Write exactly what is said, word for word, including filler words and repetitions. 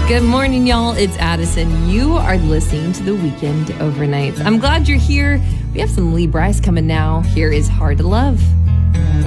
Good morning, y'all. It's Addison. You are listening to the Weekend Overnights. I'm glad you're here. We have some Lee Brice coming now. Here is Hard to Love.